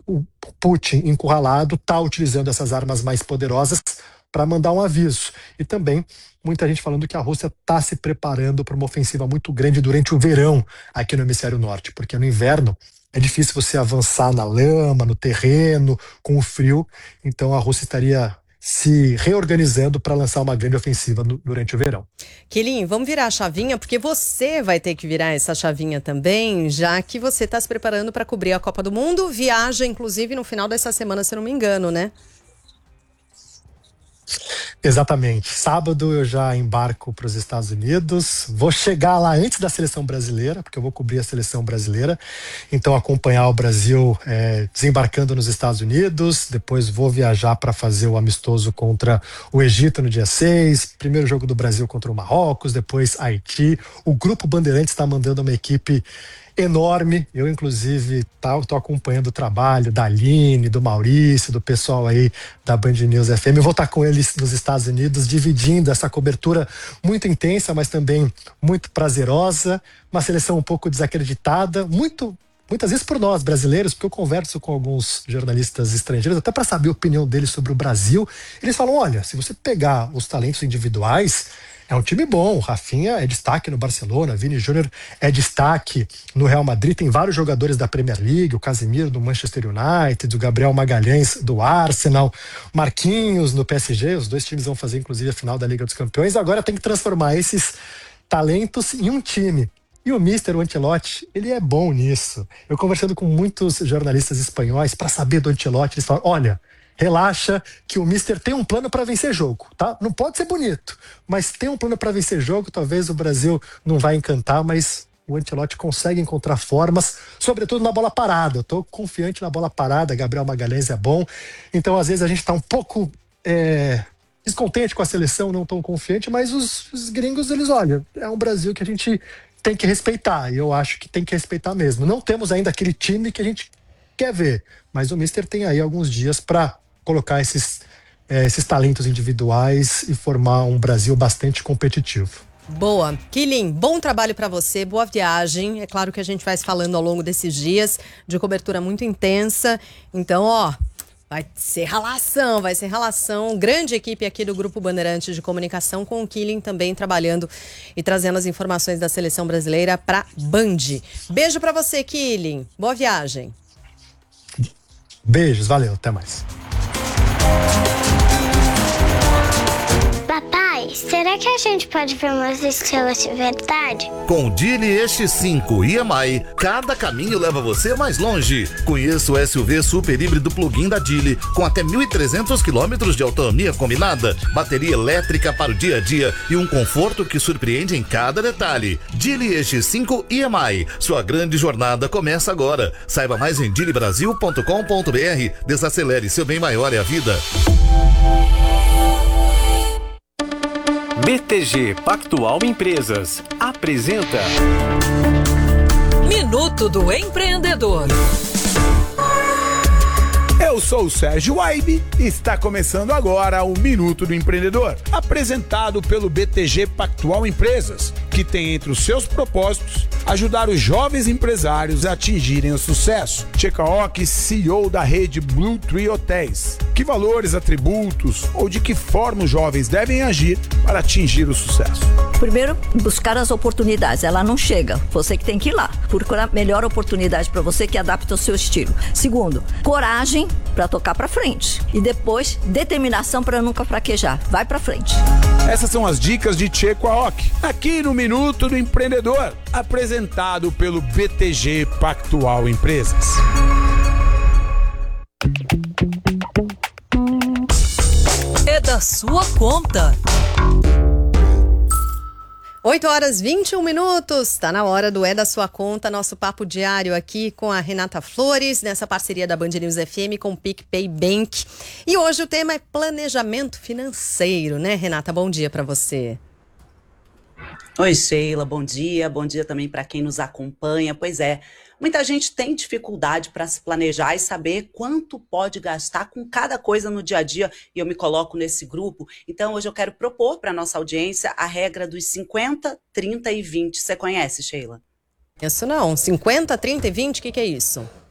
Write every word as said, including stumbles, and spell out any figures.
o Putin, encurralado, está utilizando essas armas mais poderosas para mandar um aviso. E também muita gente falando que a Rússia está se preparando para uma ofensiva muito grande durante o verão aqui no hemisfério norte, porque no inverno é difícil você avançar na lama, no terreno, com o frio. Então a Rússia estaria se reorganizando para lançar uma grande ofensiva no, durante o verão. Quilin, vamos virar a chavinha, porque você vai ter que virar essa chavinha também, já que você está se preparando para cobrir a Copa do Mundo. Viaja, inclusive, no final dessa semana, se eu não me engano, né? Exatamente. Sábado eu já embarco para os Estados Unidos. Vou chegar lá antes da seleção brasileira, porque eu vou cobrir a seleção brasileira. Então, acompanhar o Brasil é, desembarcando nos Estados Unidos. Depois vou viajar para fazer o amistoso contra o Egito no dia seis. Primeiro jogo do Brasil contra o Marrocos, depois Haiti. O Grupo Bandeirantes está mandando uma equipe enorme. Eu, inclusive, tá, tô acompanhando o trabalho da Aline, do Maurício, do pessoal aí da Band News F M. Eu vou estar com eles nos Estados Unidos, dividindo essa cobertura muito intensa, mas também muito prazerosa. Uma seleção um pouco desacreditada, muito muitas vezes por nós, brasileiros, porque eu converso com alguns jornalistas estrangeiros, até para saber a opinião deles sobre o Brasil. Eles falam, olha, se você pegar os talentos individuais, é um time bom. O Rafinha é destaque no Barcelona, Vini Júnior é destaque no Real Madrid, tem vários jogadores da Premier League, o Casemiro do Manchester United, o Gabriel Magalhães do Arsenal, Marquinhos no P S G, os dois times vão fazer inclusive a final da Liga dos Campeões. Agora tem que transformar esses talentos em um time. E o mister, o Ancelotti, ele é bom nisso. Eu conversando com muitos jornalistas espanhóis para saber do Ancelotti, eles falam, olha, relaxa que o mister tem um plano para vencer jogo, tá? Não pode ser bonito, mas tem um plano para vencer jogo. Talvez o Brasil não vai encantar, mas o Ancelotti consegue encontrar formas, sobretudo na bola parada. Eu tô confiante na bola parada, Gabriel Magalhães é bom. Então, às vezes, a gente tá um pouco é, descontente com a seleção, não tão confiante, mas os, os gringos, eles olham, é um Brasil que a gente tem que respeitar, e eu acho que tem que respeitar mesmo. Não temos ainda aquele time que a gente quer ver, mas o mister tem aí alguns dias para colocar esses, é, esses talentos individuais e formar um Brasil bastante competitivo. Boa. Quilin, bom trabalho para você, boa viagem. É claro que a gente vai se falando ao longo desses dias de cobertura muito intensa. Então, ó, vai ser ralação, vai ser ralação. Grande equipe aqui do Grupo Bandeirantes de Comunicação, com o Quilin também trabalhando e trazendo as informações da seleção brasileira para Band. Beijo para você, Quilin. Boa viagem. Beijos, valeu, até mais. Papai, será que a gente pode ver umas estrelas de verdade? Com o Dili E X cinco e M I, cada caminho leva você mais longe. Conheça o S U V super híbrido plug-in da Dili, com até mil e trezentos quilômetros de autonomia combinada, bateria elétrica para o dia a dia e um conforto que surpreende em cada detalhe. Dili E X cinco e M I, sua grande jornada começa agora. Saiba mais em dili brasil ponto com ponto b r. Desacelere, seu bem maior é a vida. B T G Pactual Empresas apresenta Minuto do Empreendedor. Eu sou o Sérgio Waibe e está começando agora o Minuto do Empreendedor, apresentado pelo B T G Pactual Empresas, que tem entre os seus propósitos ajudar os jovens empresários a atingirem o sucesso. Tchekaok, C E O da rede Blue Tree Hotéis. Que valores, atributos ou de que forma os jovens devem agir para atingir o sucesso? Primeiro, buscar as oportunidades. Ela não chega, você que tem que ir lá. Procurar a melhor oportunidade para você que adapta ao seu estilo. Segundo, coragem para tocar para frente. E depois, determinação para nunca fraquejar. Vai para frente. Essas são as dicas de Tchekaok, aqui no Minuto do Empreendedor, apresentado pelo B T G Pactual Empresas. É da sua conta. oito horas e vinte e um minutos, está na hora do É da Sua Conta, nosso papo diário aqui com a Renata Flores, nessa parceria da Band News F M com o PicPay Bank. E hoje o tema é planejamento financeiro, né, Renata? Bom dia para você. Oi, Sheila, bom dia. Bom dia também para quem nos acompanha. Pois é, muita gente tem dificuldade para se planejar e saber quanto pode gastar com cada coisa no dia a dia, e eu me coloco nesse grupo. Então, hoje eu quero propor para a nossa audiência a regra dos cinquenta, trinta e vinte. Você conhece, Sheila? Isso não. cinquenta, trinta e vinte, o que, que é isso?